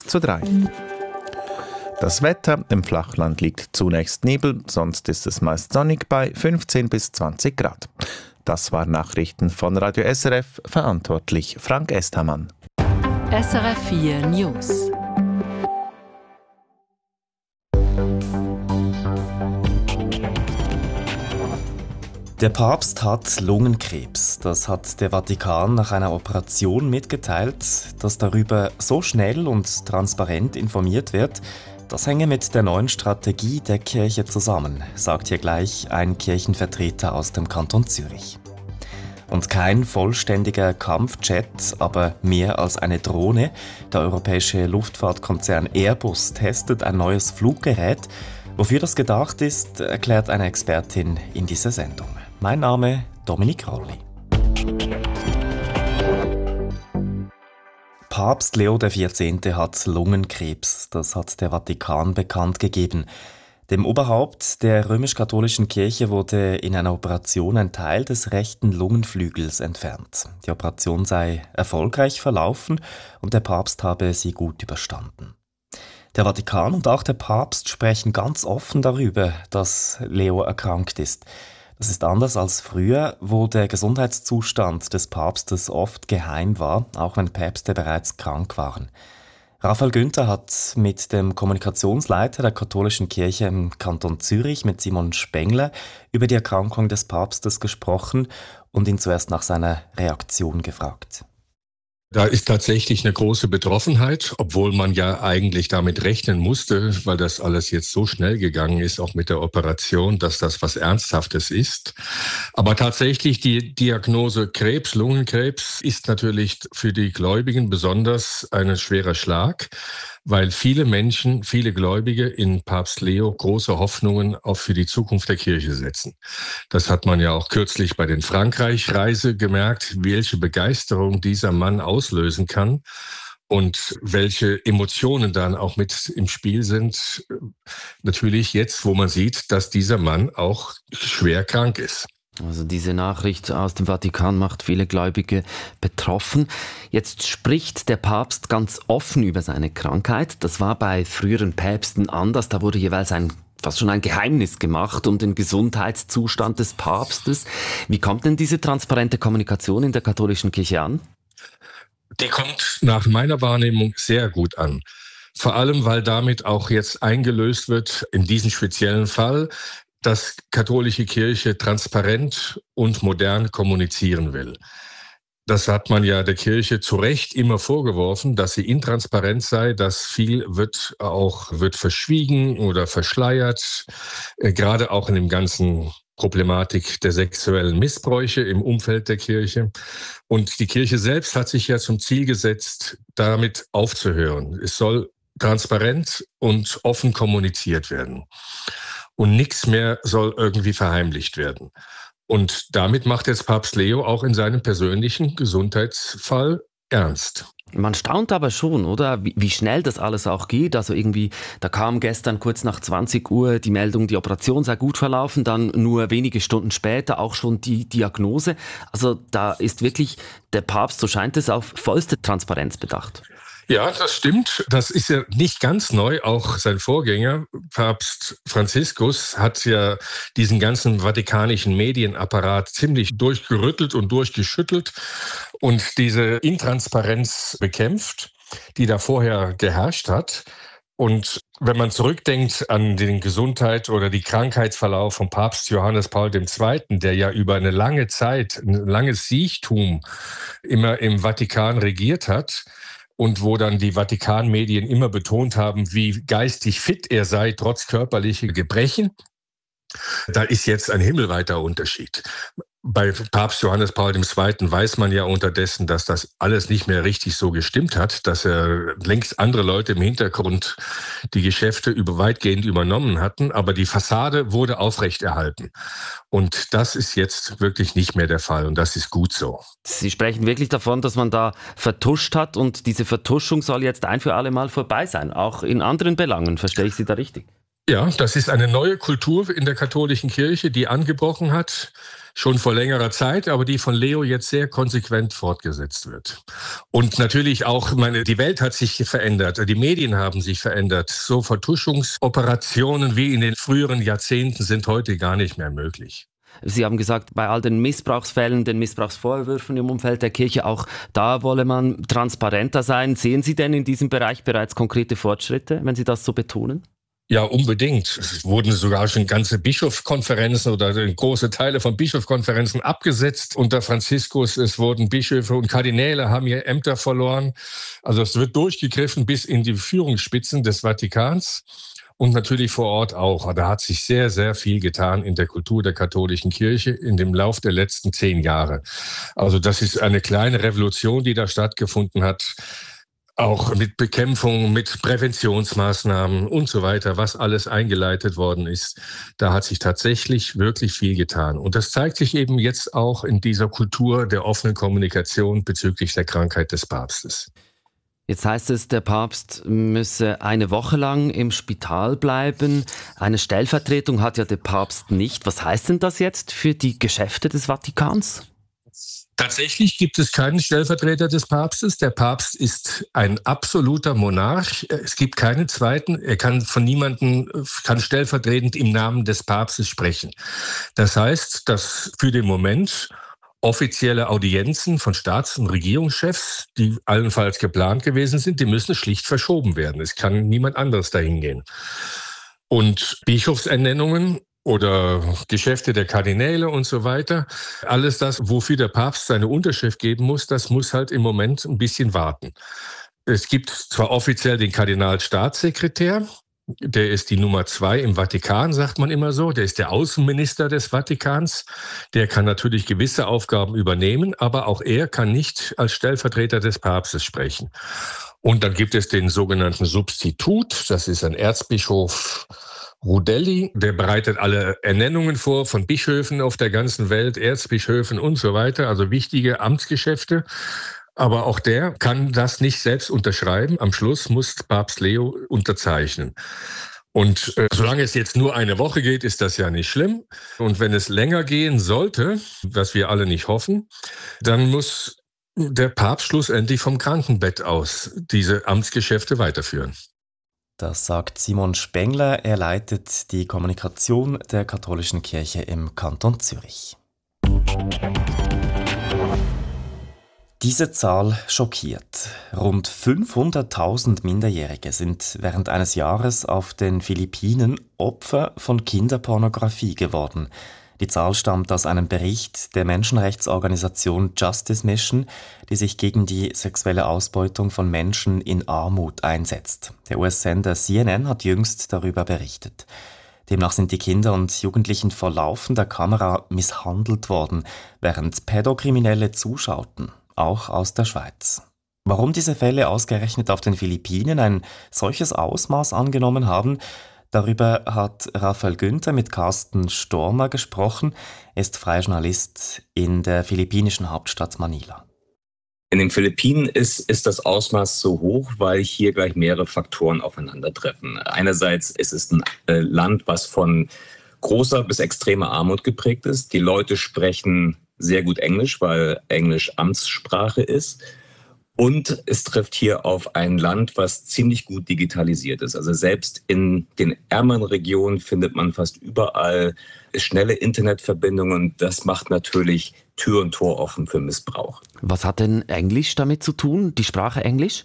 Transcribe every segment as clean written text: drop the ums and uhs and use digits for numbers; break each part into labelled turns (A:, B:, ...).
A: 3. Das Wetter: Im Flachland liegt zunächst Nebel, sonst ist es meist sonnig bei 15 bis 20 Grad. Das waren Nachrichten von Radio SRF, verantwortlich Frank Estermann.
B: SRF 4 News.
C: Der Papst hat Lungenkrebs. Das hat der Vatikan nach einer Operation mitgeteilt. Dass darüber so schnell und transparent informiert wird, das hänge mit der neuen Strategie der Kirche zusammen, sagt hier gleich ein Kirchenvertreter aus dem Kanton Zürich. Und kein vollständiger Kampfjet, aber mehr als eine Drohne. Der europäische Luftfahrtkonzern Airbus testet ein neues Fluggerät. Wofür das gedacht ist, erklärt eine Expertin in dieser Sendung. Mein Name Dominik Rolli. Papst Leo XIV. Hat Lungenkrebs. Das hat der Vatikan bekannt gegeben. Dem Oberhaupt der römisch-katholischen Kirche wurde in einer Operation ein Teil des rechten Lungenflügels entfernt. Die Operation sei erfolgreich verlaufen und der Papst habe sie gut überstanden. Der Vatikan und auch der Papst sprechen ganz offen darüber, dass Leo erkrankt ist. Das ist anders als früher, wo der Gesundheitszustand des Papstes oft geheim war, auch wenn Päpste bereits krank waren. Raphael Günther hat mit dem Kommunikationsleiter der katholischen Kirche im Kanton Zürich, mit Simon Spengler, über die Erkrankung des Papstes gesprochen und ihn zuerst nach seiner Reaktion gefragt.
D: Da ist tatsächlich eine große Betroffenheit, obwohl man ja eigentlich damit rechnen musste, weil das alles jetzt so schnell gegangen ist, auch mit der Operation, dass das was Ernsthaftes ist. Aber tatsächlich die Diagnose Krebs, Lungenkrebs, ist natürlich für die Gläubigen besonders ein schwerer Schlag, weil viele Menschen, viele Gläubige in Papst Leo große Hoffnungen auch für die Zukunft der Kirche setzen. Das hat man ja auch kürzlich bei den Frankreich-Reise gemerkt, welche Begeisterung dieser Mann auslösen kann und welche Emotionen dann auch mit im Spiel sind. Natürlich jetzt, wo man sieht, dass dieser Mann auch schwer krank ist.
E: Also diese Nachricht aus dem Vatikan macht viele Gläubige betroffen. Jetzt spricht der Papst ganz offen über seine Krankheit. Das war bei früheren Päpsten anders. Da wurde jeweils fast schon ein Geheimnis gemacht um den Gesundheitszustand des Papstes. Wie kommt denn diese transparente Kommunikation in der katholischen Kirche an?
D: Die kommt nach meiner Wahrnehmung sehr gut an. Vor allem, weil damit auch jetzt eingelöst wird, in diesem speziellen Fall, dass katholische Kirche transparent und modern kommunizieren will. Das hat man ja der Kirche zu Recht immer vorgeworfen, dass sie intransparent sei, dass viel wird verschwiegen oder verschleiert, gerade auch in dem ganzen Problematik der sexuellen Missbräuche im Umfeld der Kirche. Und die Kirche selbst hat sich ja zum Ziel gesetzt, damit aufzuhören. Es soll transparent und offen kommuniziert werden. Und nichts mehr soll irgendwie verheimlicht werden. Und damit macht jetzt Papst Leo auch in seinem persönlichen Gesundheitsfall ernst.
E: Man staunt aber schon, oder? Wie schnell das alles auch geht. Also irgendwie, da kam gestern kurz nach 20 Uhr die Meldung, die Operation sei gut verlaufen, dann nur wenige Stunden später auch schon die Diagnose. Also da ist wirklich der Papst, so scheint es, auf vollste Transparenz bedacht.
D: Ja, das stimmt. Das ist ja nicht ganz neu. Auch sein Vorgänger, Papst Franziskus, hat ja diesen ganzen vatikanischen Medienapparat ziemlich durchgerüttelt und durchgeschüttelt und diese Intransparenz bekämpft, die da vorher geherrscht hat. Und wenn man zurückdenkt an den Gesundheit oder die Krankheitsverlauf von Papst Johannes Paul II., der ja über eine lange Zeit, ein langes Siechtum immer im Vatikan regiert hat, und wo dann die Vatikan-Medien immer betont haben, wie geistig fit er sei, trotz körperlicher Gebrechen. Da ist jetzt ein himmelweiter Unterschied. Bei Papst Johannes Paul II. Weiß man ja unterdessen, dass das alles nicht mehr richtig so gestimmt hat, dass er längst andere Leute im Hintergrund die Geschäfte weitgehend übernommen hatten, aber die Fassade wurde aufrechterhalten. Und das ist jetzt wirklich nicht mehr der Fall und das ist gut so.
E: Sie sprechen wirklich davon, dass man da vertuscht hat und diese Vertuschung soll jetzt ein für alle Mal vorbei sein, auch in anderen Belangen. Verstehe ich Sie da richtig?
D: Ja, das ist eine neue Kultur in der katholischen Kirche, die angebrochen hat, schon vor längerer Zeit, aber die von Leo jetzt sehr konsequent fortgesetzt wird. Und natürlich auch, die Welt hat sich verändert, die Medien haben sich verändert. So Vertuschungsoperationen wie in den früheren Jahrzehnten sind heute gar nicht mehr möglich.
E: Sie haben gesagt, bei all den Missbrauchsfällen, den Missbrauchsvorwürfen im Umfeld der Kirche, auch da wolle man transparenter sein. Sehen Sie denn in diesem Bereich bereits konkrete Fortschritte, wenn Sie das so betonen?
D: Ja, unbedingt. Es wurden sogar schon ganze Bischofskonferenzen oder große Teile von Bischofskonferenzen abgesetzt unter Franziskus. Es wurden Bischöfe und Kardinäle haben ihre Ämter verloren. Also es wird durchgegriffen bis in die Führungsspitzen des Vatikans und natürlich vor Ort auch. Da hat sich sehr, sehr viel getan in der Kultur der katholischen Kirche in dem Lauf der letzten 10 Jahre. Also das ist eine kleine Revolution, die da stattgefunden hat. Auch mit Bekämpfung, mit Präventionsmaßnahmen und so weiter, was alles eingeleitet worden ist. Da hat sich tatsächlich wirklich viel getan. Und das zeigt sich eben jetzt auch in dieser Kultur der offenen Kommunikation bezüglich der Krankheit des Papstes.
E: Jetzt heißt es, der Papst müsse eine Woche lang im Spital bleiben. Eine Stellvertretung hat ja der Papst nicht. Was heißt denn das jetzt für die Geschäfte des Vatikans?
D: Tatsächlich gibt es keinen Stellvertreter des Papstes. Der Papst ist ein absoluter Monarch. Es gibt keinen zweiten. Er kann kann stellvertretend im Namen des Papstes sprechen. Das heißt, dass für den Moment offizielle Audienzen von Staats- und Regierungschefs, die allenfalls geplant gewesen sind, die müssen schlicht verschoben werden. Es kann niemand anderes dahin gehen. Und Bischofsernennungen oder Geschäfte der Kardinäle und so weiter. Alles das, wofür der Papst seine Unterschrift geben muss, das muss halt im Moment ein bisschen warten. Es gibt zwar offiziell den Kardinalstaatssekretär, der ist die Nummer 2 im Vatikan, sagt man immer so. Der ist der Außenminister des Vatikans. Der kann natürlich gewisse Aufgaben übernehmen, aber auch er kann nicht als Stellvertreter des Papstes sprechen. Und dann gibt es den sogenannten Substitut, das ist ein Erzbischof Rudelli, der bereitet alle Ernennungen vor von Bischöfen auf der ganzen Welt, Erzbischöfen und so weiter, also wichtige Amtsgeschäfte. Aber auch der kann das nicht selbst unterschreiben. Am Schluss muss Papst Leo unterzeichnen. Und solange es jetzt nur eine Woche geht, ist das ja nicht schlimm. Und wenn es länger gehen sollte, was wir alle nicht hoffen, dann muss der Papst schlussendlich vom Krankenbett aus diese Amtsgeschäfte weiterführen.
C: Das sagt Simon Spengler. Er leitet die Kommunikation der katholischen Kirche im Kanton Zürich. Diese Zahl schockiert. Rund 500.000 Minderjährige sind während eines Jahres auf den Philippinen Opfer von Kinderpornografie geworden. Die Zahl stammt aus einem Bericht der Menschenrechtsorganisation Justice Mission, die sich gegen die sexuelle Ausbeutung von Menschen in Armut einsetzt. Der US-Sender CNN hat jüngst darüber berichtet. Demnach sind die Kinder und Jugendlichen vor laufender Kamera misshandelt worden, während Pädokriminelle zuschauten, auch aus der Schweiz. Warum diese Fälle ausgerechnet auf den Philippinen ein solches Ausmaß angenommen haben, darüber hat Raphael Günther mit Carsten Stormer gesprochen. Er ist freier Journalist in der philippinischen Hauptstadt Manila.
F: In den Philippinen ist das Ausmaß so hoch, weil hier gleich mehrere Faktoren aufeinandertreffen. Einerseits ist es ein Land, was von großer bis extremer Armut geprägt ist. Die Leute sprechen sehr gut Englisch, weil Englisch Amtssprache ist. Und es trifft hier auf ein Land, was ziemlich gut digitalisiert ist. Also selbst in den ärmeren Regionen findet man fast überall schnelle Internetverbindungen. Das macht natürlich Tür und Tor offen für Missbrauch.
E: Was hat denn Englisch damit zu tun, die Sprache Englisch?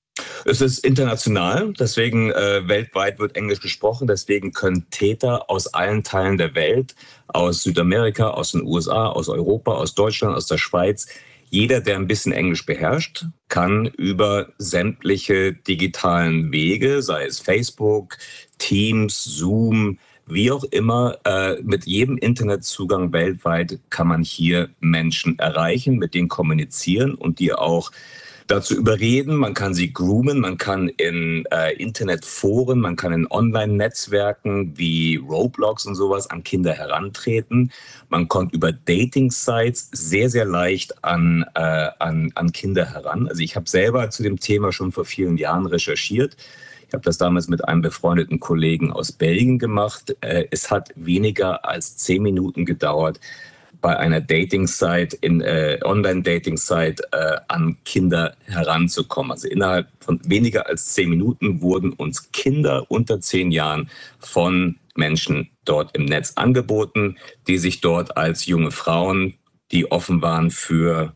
F: Es ist international, deswegen weltweit wird Englisch gesprochen. Deswegen können Täter aus allen Teilen der Welt, aus Südamerika, aus den USA, aus Europa, aus Deutschland, aus der Schweiz, jeder, der ein bisschen Englisch beherrscht, kann über sämtliche digitalen Wege, sei es Facebook, Teams, Zoom, wie auch immer, mit jedem Internetzugang weltweit kann man hier Menschen erreichen, mit denen kommunizieren und die auch dazu überreden. Man kann sie groomen, man kann in Internetforen, man kann in Online-Netzwerken wie Roblox und sowas an Kinder herantreten. Man kommt über Dating-Sites sehr, sehr leicht an Kinder heran. Also ich habe selber zu dem Thema schon vor vielen Jahren recherchiert. Ich habe das damals mit einem befreundeten Kollegen aus Belgien gemacht. Es hat weniger als 10 Minuten gedauert, bei einer Dating-Site, Online-Dating-Site an Kinder heranzukommen. Also innerhalb von weniger als 10 Minuten wurden uns Kinder unter 10 Jahren von Menschen dort im Netz angeboten, die sich dort als junge Frauen, die offen waren für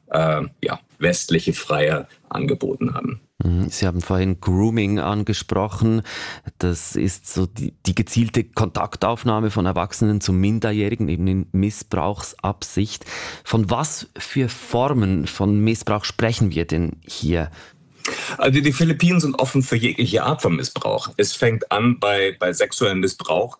F: westliche Freier, angeboten haben.
E: Sie haben vorhin Grooming angesprochen. Das ist so die gezielte Kontaktaufnahme von Erwachsenen zu Minderjährigen, eben in Missbrauchsabsicht. Von was für Formen von Missbrauch sprechen wir denn hier?
F: Also die Philippinen sind offen für jegliche Art von Missbrauch. Es fängt an bei sexuellem Missbrauch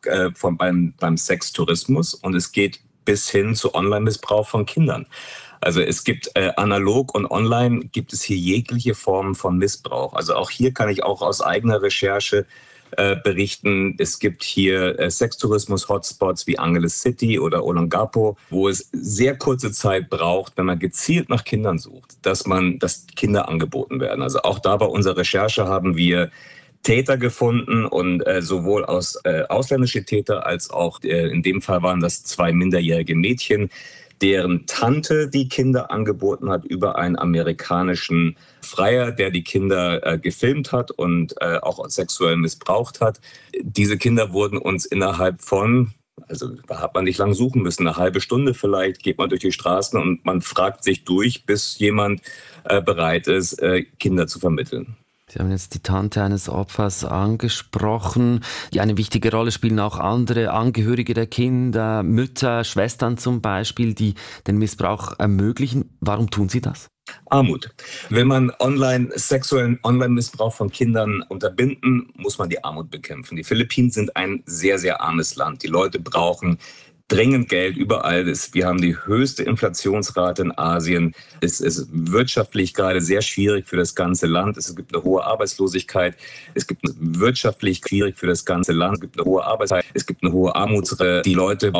F: beim Sextourismus und es geht bis hin zu Online-Missbrauch von Kindern. Also es gibt analog und online gibt es hier jegliche Formen von Missbrauch. Also auch hier kann ich auch aus eigener Recherche berichten. Es gibt hier Sextourismus-Hotspots wie Angeles City oder Olongapo, wo es sehr kurze Zeit braucht, wenn man gezielt nach Kindern sucht, dass Kinder angeboten werden. Also auch da bei unserer Recherche haben wir Täter gefunden und sowohl ausländische Täter als auch in dem Fall waren das 2 minderjährige Mädchen, deren Tante die Kinder angeboten hat über einen amerikanischen Freier, der die Kinder gefilmt hat und auch sexuell missbraucht hat. Diese Kinder wurden uns innerhalb von, also da hat man nicht lang suchen müssen, eine halbe Stunde vielleicht, geht man durch die Straßen und man fragt sich durch, bis jemand bereit ist, Kinder zu vermitteln.
E: Sie haben jetzt die Tante eines Opfers angesprochen. Eine wichtige Rolle spielen auch andere Angehörige der Kinder, Mütter, Schwestern zum Beispiel, die den Missbrauch ermöglichen. Warum tun sie das?
F: Armut. Will man sexuellen Online-Missbrauch von Kindern unterbinden, muss man die Armut bekämpfen. Die Philippinen sind ein sehr, sehr armes Land. Die Leute brauchen dringend Geld überall. Wir haben die höchste Inflationsrate in Asien. Es ist wirtschaftlich gerade sehr schwierig für das ganze Land. Es gibt eine hohe Arbeitslosigkeit. Es gibt wirtschaftlich schwierig für das ganze Land. Es gibt eine hohe Arbeitslosigkeit. Es gibt eine hohe Armutsrate. Die Leute